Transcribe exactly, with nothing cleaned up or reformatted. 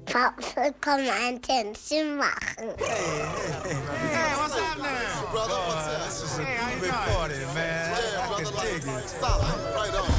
Papa, mijn attentie machen. Hey, hey, hey. Hey, what's happening? Brother, what's up? This is a Hey, big party, man. Yeah, I brother, can like, dig it. solid, right on.